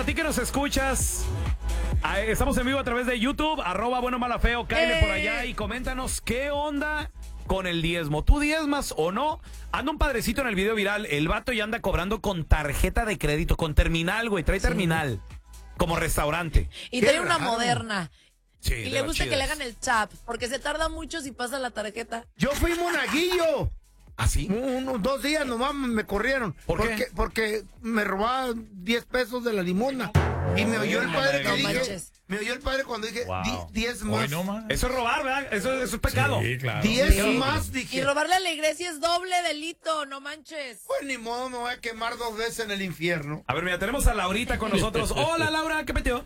ti que nos escuchas, estamos en vivo a través de YouTube, @buenomalafeo, cáele por allá y coméntanos qué onda con el diezmo. ¿Tú diezmas o no? Anda un padrecito en el video viral, el vato ya anda cobrando con tarjeta de crédito, con terminal, güey, trae terminal, como restaurante. Y trae una moderna. Sí, Y le gusta que le hagan el chap, porque se tarda mucho si pasa la tarjeta. Yo fui monaguillo. ¿Ah, sí? 2 días nomás me corrieron. ¿Por qué? Porque me robaban 10 pesos de la limosna. Y me oyó el padre que dije... manches. Me oyó el padre cuando dije Wow. 10 más. Hoy no más. Eso es robar, ¿verdad? Eso es pecado. Sí, claro. 10 más, Y dije. robarle a la iglesia es doble delito, no manches. Pues ni modo, me voy a quemar 2 veces en el infierno. A ver, mira, tenemos a Laurita con nosotros. Hola, Laura, ¿qué metió?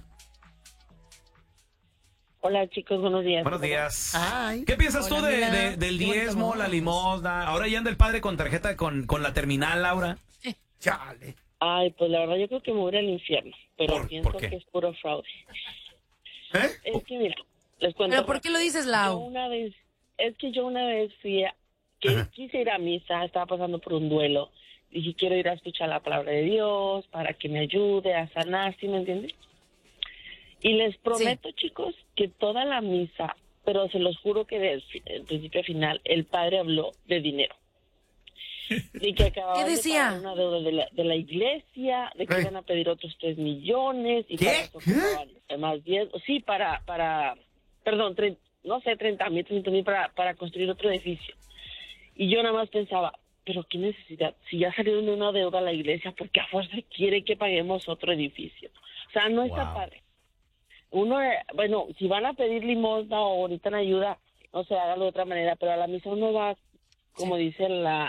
Hola chicos, buenos días. Buenos días. Ay. ¿Qué piensas tú Hola, mira. del Qué bonito diezmo, voz. la limosna? Ahora ya anda el padre con tarjeta con la terminal, Laura. Chale. Ay, pues la verdad yo creo que me voy a ir al infierno, pero pienso ¿por qué? que es puro fraude. ¿Eh? Es que mira, les cuento. ¿Pero por qué lo dices, Lau? Yo una vez quise ir a misa, estaba pasando por un duelo. Dije, quiero ir a escuchar la palabra de Dios para que me ayude a sanar, ¿sí me entiendes? Y les prometo, chicos, que toda la misa, pero se los juro que desde el principio a final, el padre habló de dinero. De que acababa ¿Qué decía? de pagar una deuda de la iglesia, de que ¿Qué? iban a pedir otros 3 millones. Y ¿Qué? para eso ocupaban más 10. Sí, perdón, 30,000 para construir otro edificio. Y yo nada más pensaba, pero qué necesidad, si ya salieron de una deuda a la iglesia, ¿por qué a fuerza quiere que paguemos otro edificio? O sea, no está padre. Bueno, si van a pedir limosna o necesitan ayuda, no sé, hágalo de otra manera, pero a la misa uno va, como dice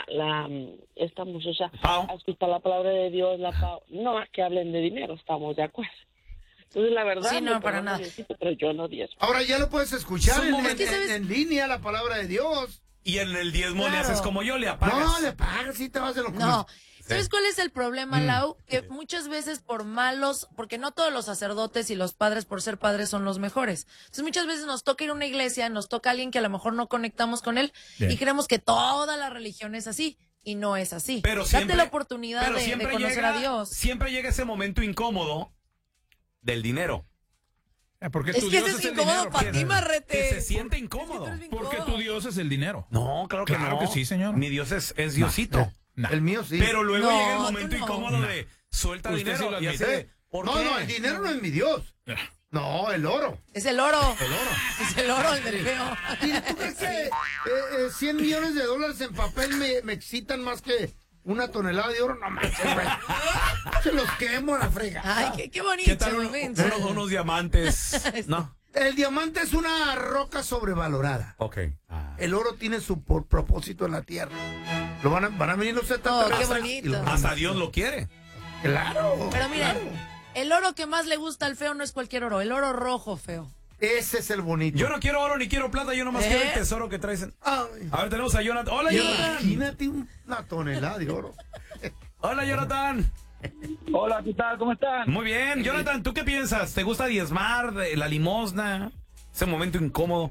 esta muchacha, Pau. a escuchar la palabra de Dios, no más que hablen de dinero, estamos de acuerdo. Entonces, la verdad, Sí, no, me para pongo nada. nerviosito, pero yo no diezmo. Ahora ya lo puedes escuchar Son en, momentos- Es que, ¿sabes? en línea, la palabra de Dios. Y en el diezmo le Claro. haces como yo, le apagas. No, le pagas, sí te vas de lo No. ¿Sabes cuál es el problema, Mm. Lau? Que muchas veces porque no todos los sacerdotes y los padres por ser padres son los mejores. Entonces muchas veces nos toca ir a una iglesia, nos toca alguien que a lo mejor no conectamos con él Bien. y creemos que toda la religión es así y no es así. Pero siempre, Date la oportunidad pero de siempre conocer llega, a Dios. Siempre llega ese momento incómodo del dinero. Porque Es tu que Dios ese es el incómodo dinero. para ti, Que Marrete. se siente incómodo. Es que tú eres bien Porque incómodo. tu Dios es el dinero. No, claro que Claro no. que sí, señor. Mi Dios es Diosito. Nah. El mío sí. Pero luego No, llega el tú momento no. incómodo de suelta Usted dinero sí lo y admite. así de, ¿por No, qué? no, el dinero no es mi Dios. No, el oro. Es el oro. El oro. Es el oro el del feo. ¿Y tú crees que 100 millones de dólares en papel me excitan más que una tonelada de oro? No manches, güey. Se los quemo a la frega. Ay, qué bonito. ¿Qué tal menso. unos diamantes? No. El diamante es una roca sobrevalorada. Ok. El oro tiene su propósito en la tierra. Lo van a venir los Oh, qué extraterrestres bonito. y lo van a- Hasta Dios lo quiere. Claro. Pero miren, claro. el oro que más le gusta al feo no es cualquier oro, el oro rojo, feo. Ese es el bonito. Yo no quiero oro ni quiero plata, yo nomás ¿Eh? quiero el tesoro que traes. Ay, A ver, tenemos a Jonathan. Hola, Jonathan. imagínate una tonelada de oro. Hola, Jonathan. Hola, ¿qué tal? ¿Cómo están? Muy bien. Jonathan, ¿tú qué piensas? ¿Te gusta diezmar, la limosna? Ese momento incómodo.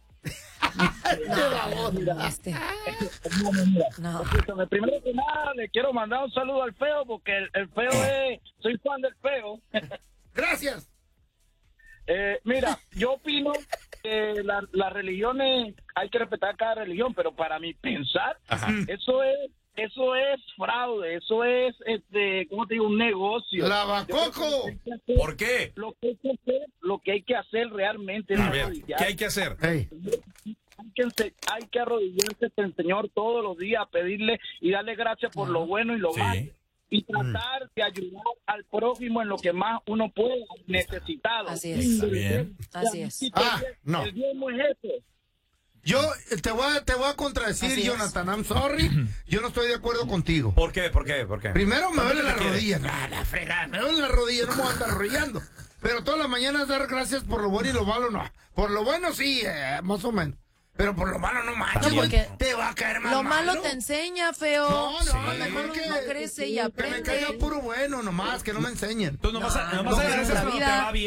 Este. No. Escúchame, primero que nada, le quiero mandar un saludo al feo, porque el feo soy fan del feo. Gracias. Mira, yo opino que las religiones, hay que respetar cada religión, pero para mi pensar, eso es fraude, eso es, ¿cómo te digo? Un negocio. Lavacoco. ¿Por qué? Lo que hay que hacer realmente es A ver, arrodillarse. ¿qué hay que hacer? Hey, Hay que arrodillarse ante el Señor todos los días, a pedirle y darle gracias por lo bueno y lo Sí. malo. Y tratar de ayudar al prójimo en lo que más uno pueda, necesitado. Así es. Está bien. Así es. No. El diezmo es eso. Yo te voy a contradecir, Así es. Jonathan. I'm sorry. Yo no estoy de acuerdo contigo. ¿Por qué? ¿Por qué? ¿Por qué? Primero me duele ¿Dónde la te quieres? rodilla. La fregada, me duele la rodilla, no me voy a andar arrollando. Pero todas las mañanas dar gracias por lo bueno y lo malo no. Por lo bueno sí, más o menos. Pero por lo malo no manches, No, güey. porque Te va a caer más Lo malo malo. te enseña, feo. No, mejor mejor uno crece y que me caiga aprende. puro bueno nomás, que no me enseñen. Entonces nomás No, agradeces la cuando te vida. va bien.